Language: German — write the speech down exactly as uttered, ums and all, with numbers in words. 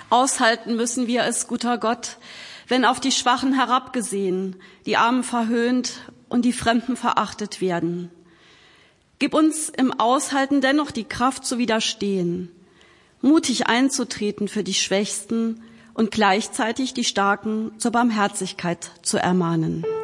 Aushalten müssen wir es, guter Gott, wenn auf die Schwachen herabgesehen, die Armen verhöhnt und die Fremden verachtet werden. Gib uns im Aushalten dennoch die Kraft zu widerstehen, mutig einzutreten für die Schwächsten und gleichzeitig die Starken zur Barmherzigkeit zu ermahnen.